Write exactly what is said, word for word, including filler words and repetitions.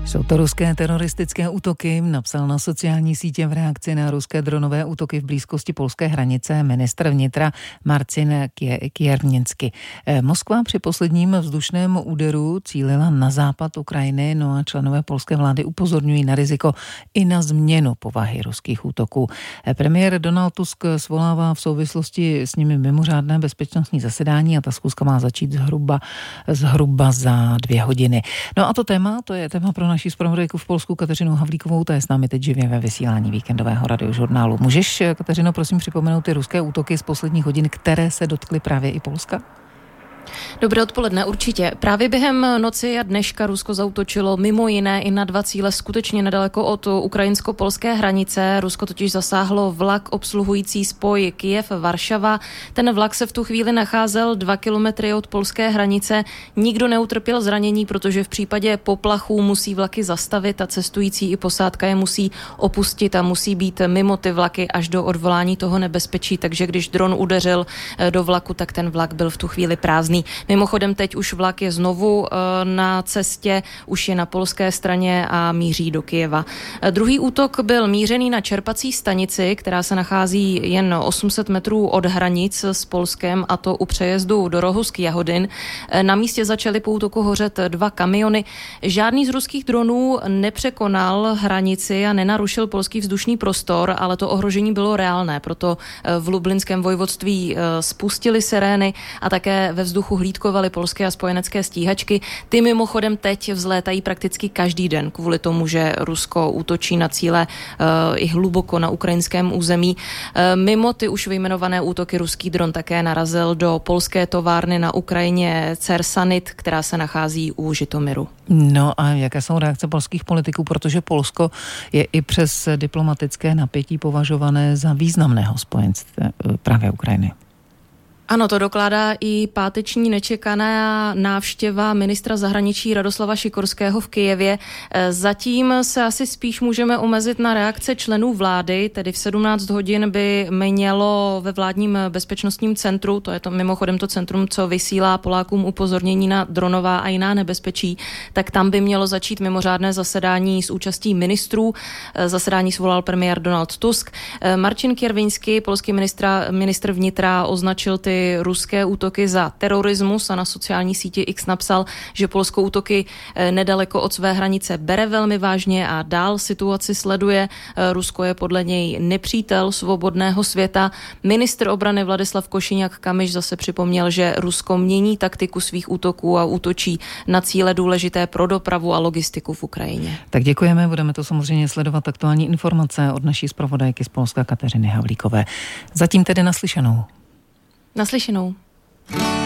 Jsou to ruské teroristické útoky, napsal na sociální sítě v reakci na ruské dronové útoky v blízkosti polské hranice ministr vnitra Marcin Kiernický. Moskva při posledním vzdušném úderu cílila na západ Ukrajiny, no a členové polské vlády upozorňují na riziko i na změnu povahy ruských útoků. Premiér Donald Tusk svolává v souvislosti s nimi mimořádné bezpečnostní zasedání a ta schůzka má začít zhruba, zhruba za dvě hodiny. No a to téma, to je téma pro naší zpravodajku v Polsku Kateřinu Havlíkovou, ta je s námi teď živě ve vysílání víkendového radiožurnálu. Můžeš, Kateřino, prosím připomenout ty ruské útoky z posledních hodin, které se dotkly právě i Polska? Dobré odpoledne, určitě. Právě během noci a dneška Rusko zaútočilo mimo jiné i na dva cíle skutečně nedaleko od ukrajinsko-polské hranice. Rusko totiž zasáhlo vlak obsluhující spoj Kyjev-Varšava. Ten vlak se v tu chvíli nacházel dva kilometry od polské hranice. Nikdo neutrpěl zranění, protože v případě poplachů musí vlaky zastavit a cestující i posádka je musí opustit a musí být mimo ty vlaky až do odvolání toho nebezpečí. Takže když dron udeřil do vlaku, tak ten vlak byl v tu chvíli prázdný. Mimochodem teď už vlak je znovu na cestě, už je na polské straně a míří do Kyjeva. Druhý útok byl mířený na čerpací stanici, která se nachází jen osm set metrů od hranic s Polskem, a to u přejezdu do Rohusk Jahodin. Na místě začaly po útoku hořet dva kamiony. Žádný z ruských dronů nepřekonal hranici a nenarušil polský vzdušný prostor, ale to ohrožení bylo reálné, proto v Lublinském vojvodství spustili sirény a také ve vzduchu hlídkovaly polské a spojenecké stíhačky. Ty mimochodem teď vzlétají prakticky každý den kvůli tomu, že Rusko útočí na cíle uh, i hluboko na ukrajinském území. Uh, mimo ty už vyjmenované útoky ruský dron také narazil do polské továrny na Ukrajině Cersanit, která se nachází u Žitomiru. No a jaké jsou reakce polských politiků, protože Polsko je i přes diplomatické napětí považované za významného spojence právě Ukrajiny? Ano, to dokládá i páteční nečekaná návštěva ministra zahraničí Radoslava Šikorského v Kyjevě. Zatím se asi spíš můžeme omezit na reakce členů vlády, tedy v sedmnáct hodin by mělo ve vládním bezpečnostním centru, to je to mimochodem to centrum, co vysílá Polákům upozornění na dronová a jiná nebezpečí, tak tam by mělo začít mimořádné zasedání s účastí ministrů. Zasedání svolal premiér Donald Tusk. Marcin Kierwiński, polský ministra, ministr vnitra, označil ty ruské útoky za terorismus a na sociální síti X napsal, že Polsko útoky nedaleko od své hranice bere velmi vážně a dál situaci sleduje. Rusko je podle něj nepřítel svobodného světa. Ministr obrany Vladislav Košíňák-Kamyš zase připomněl, že Rusko mění taktiku svých útoků a útočí na cíle důležité pro dopravu a logistiku v Ukrajině. Tak děkujeme, budeme to samozřejmě sledovat, aktuální informace od naší zpravodajky z Polska Kateřiny Havlíkové. Zatím tedy naslyšenou. Naslyšenou.